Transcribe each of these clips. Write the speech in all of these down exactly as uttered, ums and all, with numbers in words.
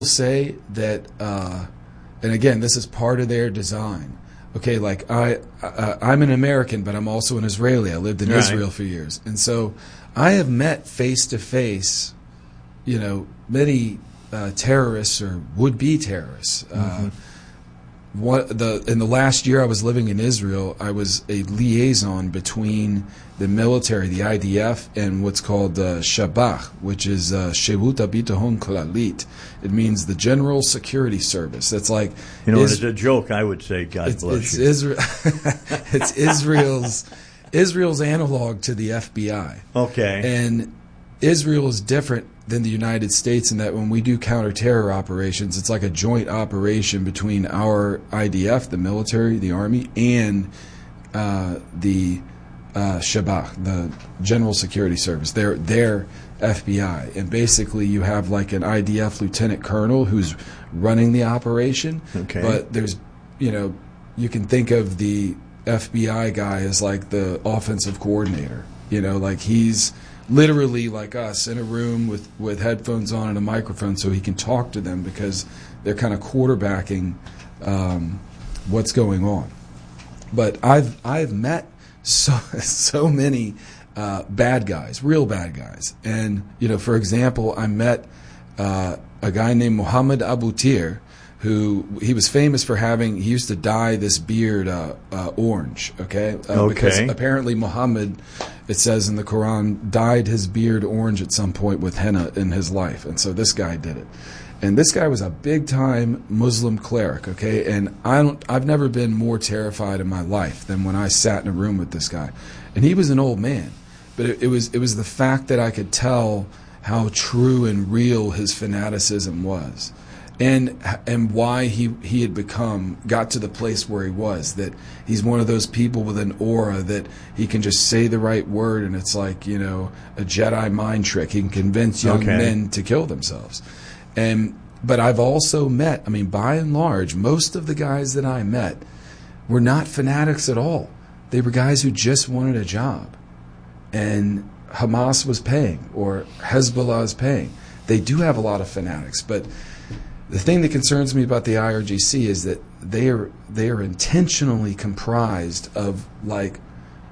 say that, uh, and again, this is part of their design. Okay, like I, uh, I'm an American, but I'm also an Israeli. I lived in right. Israel for years, and so I have met face to face, you know, many uh, terrorists or would-be terrorists. Mm-hmm. Uh, what the in the last year I was living in Israel, I was a liaison between the military, the I D F, and what's called uh, Shabach, which is uh, Shevut HaBitachon Klalit. It means the General Security Service. That's like, you know, is, it's a joke. I would say, God it's, bless it's you. Israel. It's Israel's Israel's analog to the F B I. Okay, and Israel is different than the United States in that when we do counterterror operations, it's like a joint operation between our I D F, the military, the army, and uh, the uh, Shabach, the General Security Service. They're, they're F B I. And basically you have like an I D F lieutenant colonel who's running the operation. Okay. But there's, you know, you can think of the F B I guy as like the offensive coordinator. You know, like he's literally like us in a room with, with headphones on and a microphone so he can talk to them because they're kind of quarterbacking um, what's going on. But I've I've met so so many uh, bad guys, real bad guys. And, you know, for example, I met uh, a guy named Mohammed Abu Tir, who he was famous for having, he used to dye this beard uh, uh, orange, okay? Uh, okay? Because apparently Muhammad, it says in the Quran, dyed his beard orange at some point with henna in his life. And so this guy did it. And this guy was a big-time Muslim cleric, okay? And I don't, I've never been more terrified in my life than when I sat in a room with this guy. And he was an old man. But it, it was it was the fact that I could tell how true and real his fanaticism was. And and why he, he had become, got to the place where he was, that he's one of those people with an aura that he can just say the right word and it's like, you know, a Jedi mind trick. He can convince young okay. men to kill themselves. And but I've also met, I mean, by and large, most of the guys that I met were not fanatics at all. They were guys who just wanted a job. And Hamas was paying, or Hezbollah is paying. They do have a lot of fanatics, but the thing that concerns me about the I R G C is that they are they are intentionally comprised of like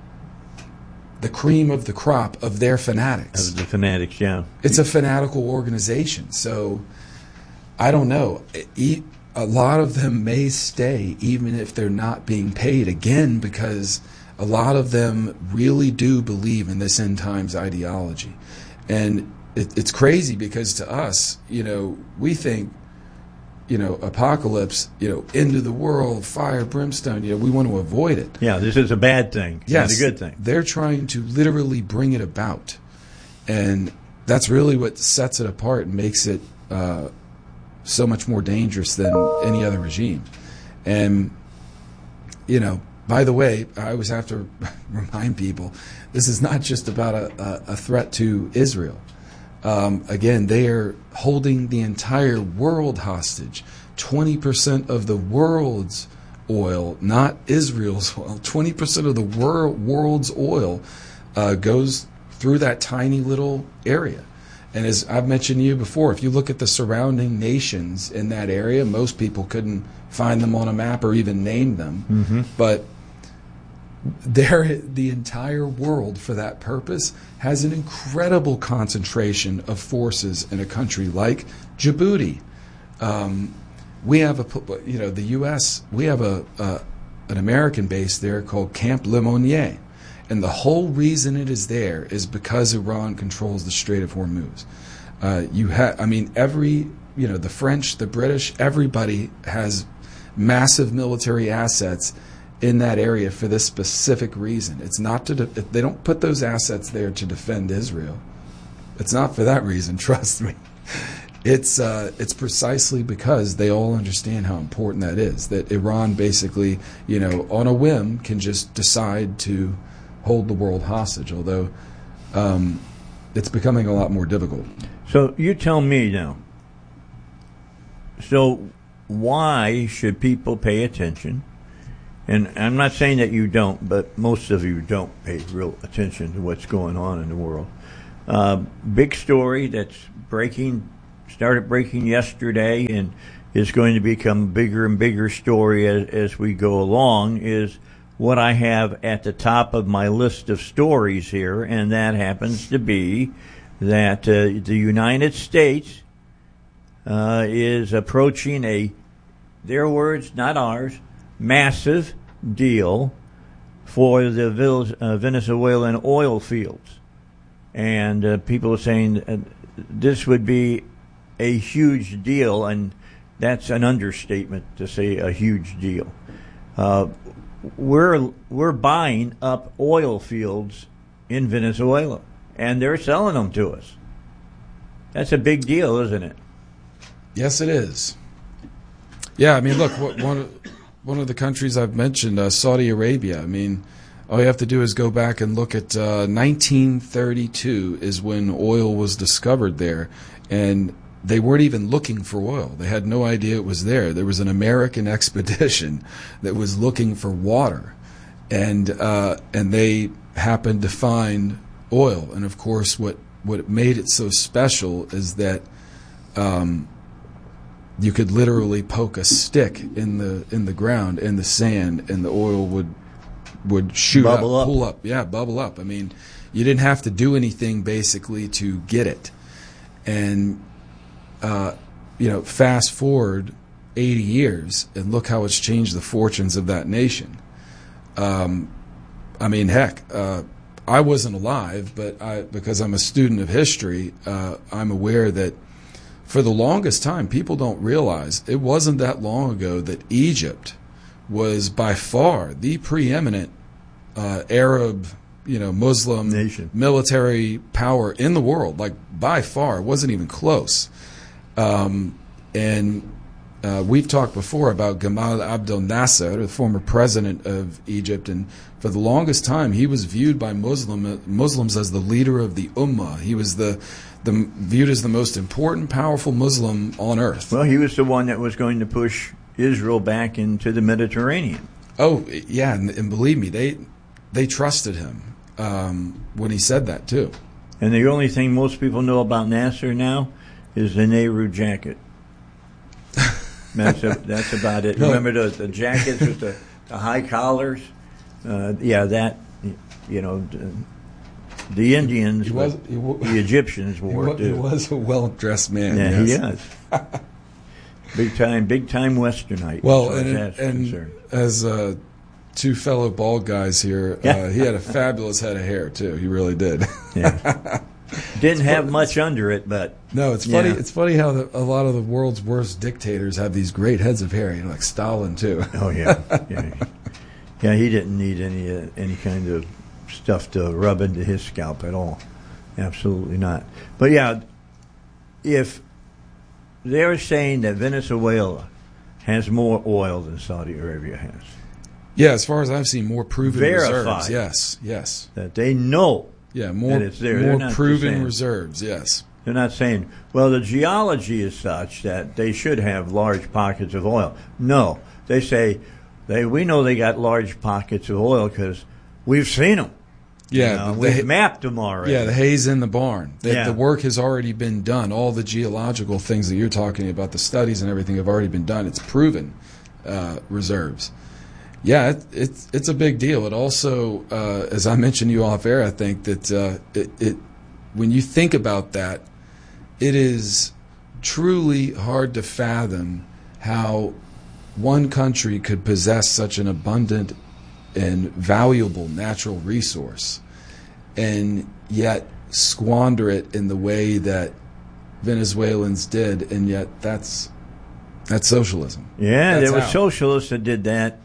the cream of the crop of their fanatics. Of the fanatics, yeah. It's a fanatical organization, so I don't know. A lot of them may stay even if they're not being paid, again, because a lot of them really do believe in this end times ideology. And it, it's crazy because to us, you know, we think, you know, apocalypse, you know, end of the world, fire, brimstone, you know, we want to avoid it. Yeah, this is a bad thing. Yes, it's a good thing. They're trying to literally bring it about. And that's really what sets it apart and makes it uh, so much more dangerous than any other regime. And, you know, by the way, I always have to remind people, this is not just about a, a, a threat to Israel. Um, again, they are holding the entire world hostage. twenty percent of the world's oil, not Israel's oil, twenty percent of the wor- world's oil uh, goes through that tiny little area. And as I've mentioned to you before, if you look at the surrounding nations in that area, most people couldn't find them on a map or even name them. Mm-hmm. But There, the entire world, for that purpose, has an incredible concentration of forces in a country like Djibouti. Um, we have a, you know, the U S. We have a, a an American base there called Camp Lemonnier, and the whole reason it is there is because Iran controls the Strait of Hormuz. Uh, you have, I mean, every, you know, the French, the British, everybody has massive military assets in that area for this specific reason. It's not to, de- they don't put those assets there to defend Israel. It's not for that reason, trust me. It's uh, it's precisely because they all understand how important that is, that Iran basically, you know, on a whim can just decide to hold the world hostage, although um, it's becoming a lot more difficult. So you tell me now, so why should people pay attention? And I'm not saying that you don't, but most of you don't pay real attention to what's going on in the world. Uh, big story that's breaking started breaking yesterday and is going to become a bigger and bigger story as, as we go along, is what I have at the top of my list of stories here, and that happens to be that uh, the United States uh, is approaching a, their words, not ours, massive deal for the uh, Venezuelan oil fields. And uh, people are saying uh, this would be a huge deal, and that's an understatement to say a huge deal. Uh, we're we're buying up oil fields in Venezuela, and they're selling them to us. That's a big deal, isn't it? Yes, it is. Yeah, I mean, look, one of, one of the countries I've mentioned, uh, Saudi Arabia. I mean, all you have to do is go back and look at uh, nineteen thirty-two is when oil was discovered there, and they weren't even looking for oil. They had no idea it was there. There was an American expedition that was looking for water, and uh, and they happened to find oil. And of course, what, what made it so special is that um, you could literally poke a stick in the in the ground, in the sand, and the oil would would shoot bubble up, up, pull up, yeah, bubble up. I mean, you didn't have to do anything basically to get it, and Uh, you know, fast forward eighty years, and look how it's changed the fortunes of that nation. Um, I mean, heck, uh, I wasn't alive, but I, because I'm a student of history, uh, I'm aware that for the longest time, people don't realize it wasn't that long ago that Egypt was by far the preeminent uh, Arab, you know, Muslim nation, military power in the world. Like, by far, it wasn't even close. Um, and uh, we've talked before about Gamal Abdel Nasser, the former president of Egypt, and for the longest time he was viewed by Muslim Muslims as the leader of the Ummah. He was the, the viewed as the most important, powerful Muslim on earth. Well, he was the one that was going to push Israel back into the Mediterranean. Oh, yeah, and, and believe me, they they trusted him um, when he said that too. And the only thing most people know about Nasser now is the Nehru jacket. That's, a, that's about it. Remember the, the jackets with the, the high collars? Uh, yeah, that, you know, the, the Indians, he was, he w- the Egyptians wore he, it too. He was a well-dressed man. Yeah, yes. he is. Big time, big time Westernite. Well, as and, that's and concerned. as uh, two fellow bald guys here, uh, he had a fabulous head of hair too. He really did. Yeah. Didn't have much under it, but no, it's funny. Yeah. It's funny how the, a lot of the world's worst dictators have these great heads of hair. You know, like Stalin too. Oh yeah, yeah, yeah. He didn't need any uh, any kind of stuff to rub into his scalp at all. Absolutely not. But yeah, if they're saying that Venezuela has more oil than Saudi Arabia has, yeah, as far as I've seen, more proven verified, reserves. Yes, yes. That they know. Yeah, more, it's there. more proven reserves, yes. They're not saying, well, the geology is such that they should have large pockets of oil. No. They say, they we know they got large pockets of oil because we've seen them. Yeah. You know, the, we've the, mapped them already. Yeah, the hay's in the barn. The, yeah. the work has already been done. All the geological things that you're talking about, the studies and everything have already been done. It's proven uh, reserves. Yeah, it, it's it's a big deal. It also, uh, as I mentioned to you off air, I think that uh, it, it when you think about that, it is truly hard to fathom how one country could possess such an abundant and valuable natural resource and yet squander it in the way that Venezuelans did, and yet that's that's socialism. Yeah, that's there were how. socialists that did that.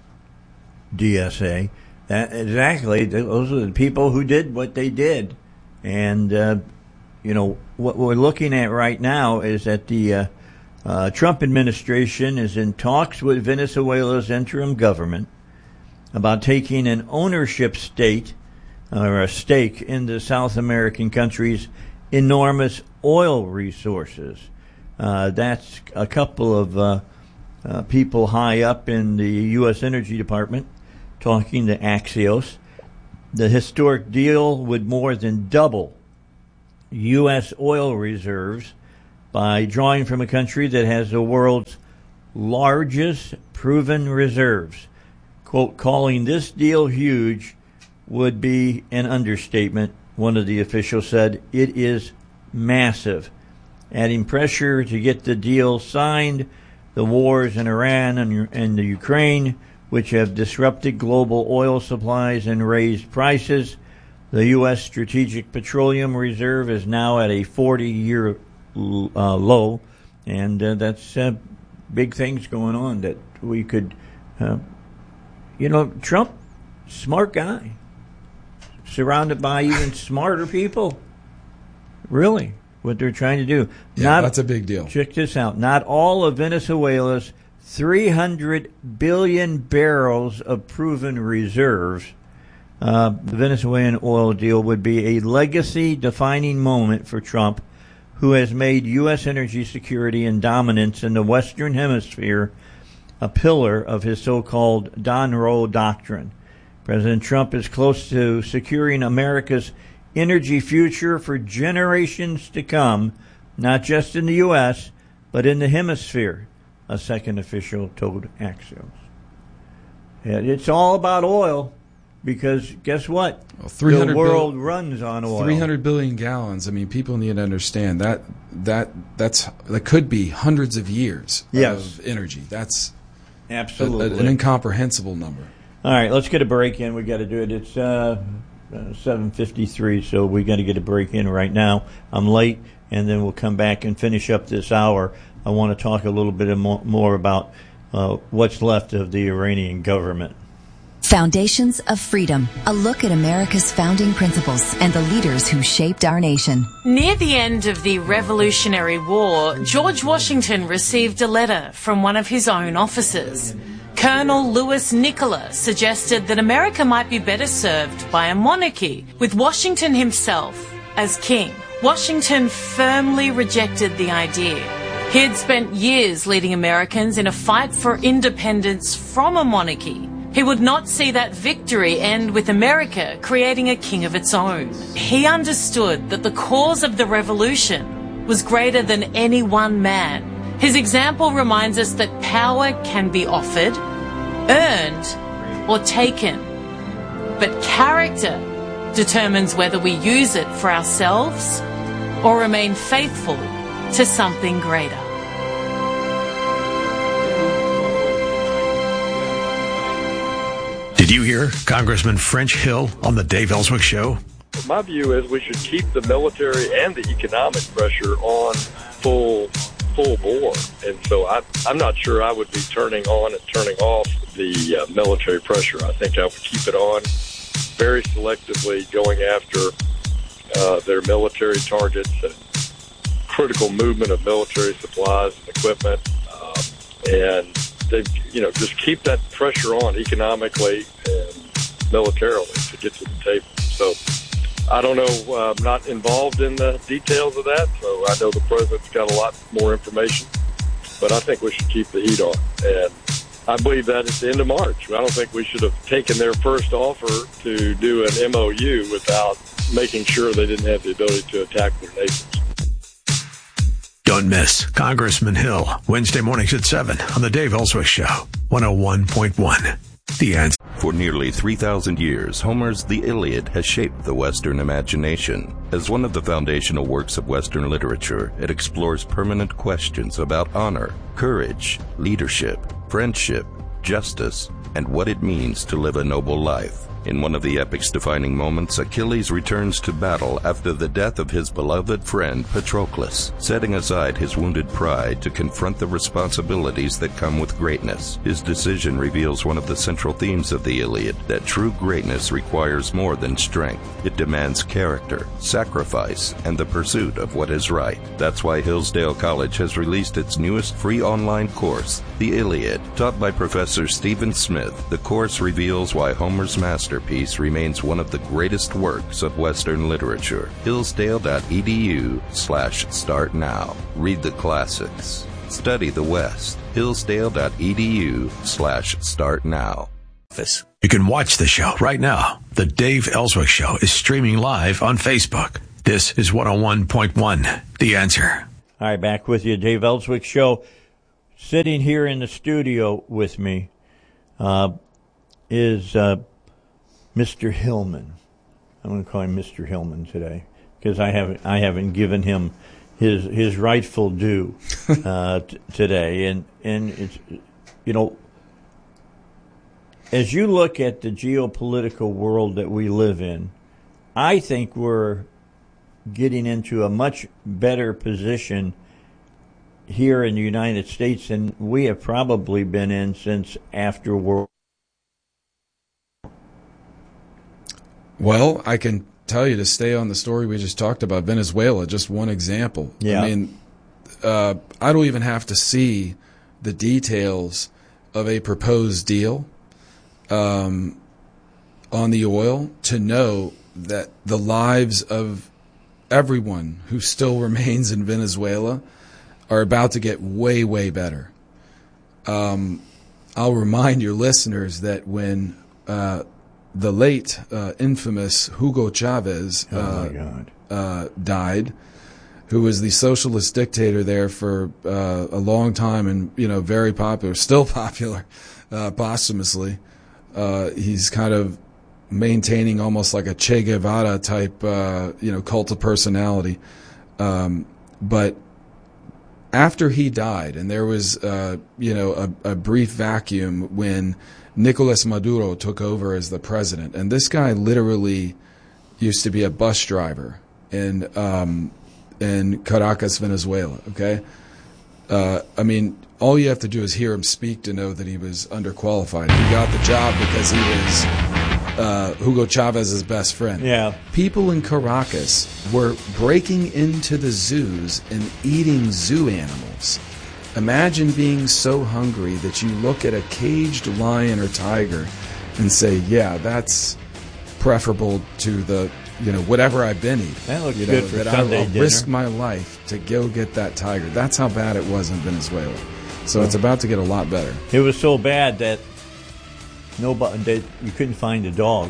D S A. That, exactly. Those are the people who did what they did. And, uh, you know, what we're looking at right now is that the uh, uh, Trump administration is in talks with Venezuela's interim government about taking an ownership state or a stake in the South American country's enormous oil resources. Uh, that's a couple of uh, uh, people high up in the U S Energy Department talking to Axios. The historic deal would more than double U S oil reserves by drawing from a country that has the world's largest proven reserves. Quote, calling this deal huge would be an understatement, one of the officials said. It is massive. Adding pressure to get the deal signed, the wars in Iran and, and the Ukraine, which have disrupted global oil supplies and raised prices. The U S Strategic Petroleum Reserve is now at a forty-year uh, low, and uh, that's uh, big things going on that we could, uh, you know, Trump, smart guy, surrounded by even smarter people. Really, what they're trying to do. Yeah, Not, that's a big deal. Check this out. Not all of Venezuela's three hundred billion barrels of proven reserves. Uh, the Venezuelan oil deal would be a legacy-defining moment for Trump, who has made U S energy security and dominance in the Western Hemisphere a pillar of his so-called Don Roll doctrine. President Trump is close to securing America's energy future for generations to come, not just in the U S, but in the hemisphere, a second official told Axios. It's all about oil. Because guess what? Well, the world bil- runs on oil. three hundred billion gallons. I mean, people need to understand that that that's that could be hundreds of years yes. of energy. That's absolutely a, a, an incomprehensible number. All right, let's get a break in. We got to do it. It's uh, uh, seven fifty-three, so we got to get a break in right now. I'm late, and then we'll come back and finish up this hour. I want to talk a little bit more, more about uh, what's left of the Iranian government. Foundations of Freedom, a look at America's founding principles and the leaders who shaped our nation. Near the end of the Revolutionary War, George Washington received a letter from one of his own officers. Colonel Lewis Nicola suggested that America might be better served by a monarchy, with Washington himself as king. Washington firmly rejected the idea. He had spent years leading Americans in a fight for independence from a monarchy. He would not see that victory end with America creating a king of its own. He understood that the cause of the revolution was greater than any one man. His example reminds us that power can be offered, earned, or taken. But character determines whether we use it for ourselves or remain faithful to something greater. Did you hear Congressman French Hill on the Dave Ellswick Show? My view is we should keep the military and the economic pressure on full full bore. And so I, I'm not sure I would be turning on and turning off the uh, military pressure. I think I would keep it on very selectively, going after uh, their military targets and critical movement of military supplies and equipment. Uh, and they, you know, just keep that pressure on economically and militarily to get to the table. So I don't know. Uh, I'm not involved in the details of that, so I know the president's got a lot more information. But I think we should keep the heat on. And I believe that at the end of March. I don't think we should have taken their first offer to do an M O U without making sure they didn't have the ability to attack their neighbors. Don't miss Congressman Hill, Wednesday mornings at seven on the Dave Ellswick Show, one oh one point one. The Answer. For nearly three thousand years, Homer's The Iliad has shaped the Western imagination. As one of the foundational works of Western literature, it explores permanent questions about honor, courage, leadership, friendship, justice, and what it means to live a noble life. In one of the epic's defining moments, Achilles returns to battle after the death of his beloved friend Patroclus, setting aside his wounded pride to confront the responsibilities that come with greatness. His decision reveals one of the central themes of the Iliad, that true greatness requires more than strength. It demands character, sacrifice, and the pursuit of what is right. That's why Hillsdale College has released its newest free online course, The Iliad. Taught by Professor Stephen Smith, the course reveals why Homer's master Masterpiece remains one of the greatest works of Western literature. Hillsdale.edu slash start now. Read the classics. Study the West. Hillsdale.edu slash start now. You can watch the show right now. The Dave Ellswick Show is streaming live on Facebook. This is one oh one point one, The Answer. All right, back with you, Dave Ellswick Show. Sitting here in the studio with me uh, is uh, Mister Hillman. I'm going to call him Mister Hillman today because I haven't I haven't given him his his rightful due uh, t- today, and and it's you know. As you look at the geopolitical world that we live in, I think we're getting into a much better position here in the United States than we have probably been in since after World War. Well, I can tell you to stay on the story we just talked about, Venezuela, just one example. Yeah. I mean, uh, I don't even have to see the details of a proposed deal Um, on the oil to know that the lives of everyone who still remains in Venezuela are about to get way, way better. Um, I'll remind your listeners that when uh, the late, uh, infamous Hugo Chavez uh, oh my God. Uh, died, who was the socialist dictator there for uh, a long time and, you know, very popular, still popular uh, posthumously. Uh, he's kind of maintaining almost like a Che Guevara type, uh, you know, cult of personality. Um, but after he died, and there was, uh, you know, a, a brief vacuum when Nicolas Maduro took over as the president. And this guy literally used to be a bus driver in, um, in Caracas, Venezuela, okay? Uh, I mean, all you have to do is hear him speak to know that he was underqualified. He got the job because he was uh, Hugo Chavez's best friend. Yeah. People in Caracas were breaking into the zoos and eating zoo animals. Imagine being so hungry that you look at a caged lion or tiger and say, yeah, that's preferable to the, you know, whatever I've been eating. That looks you good know, for that Sunday I'll, I'll dinner. risk my life to go get that tiger. That's how bad it was in Venezuela. So it's about to get a lot better. It was so bad that nobody, that you couldn't find a dog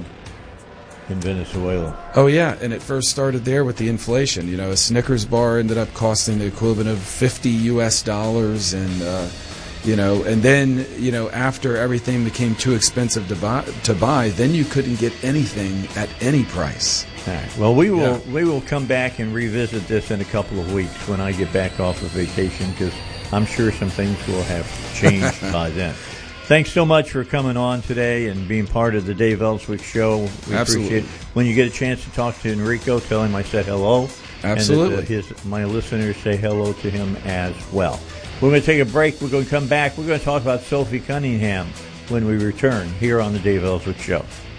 in Venezuela. Oh, yeah, and it first started there with the inflation. You know, a Snickers bar ended up costing the equivalent of fifty U S dollars, and, uh, you know, and then, you know, after everything became too expensive to buy, to buy, then you couldn't get anything at any price. All right. Well, we will Yeah. we will come back and revisit this in a couple of weeks when I get back off of vacation, because I'm sure some things will have changed by then. Thanks so much for coming on today and being part of the Dave Ellswick Show. We Absolutely. appreciate it. When you get a chance to talk to Enrico, tell him I said hello. Absolutely. And that, uh, his, my listeners say hello to him as well. We're going to take a break. We're going to come back. We're going to talk about Sophie Cunningham when we return here on the Dave Ellswick Show.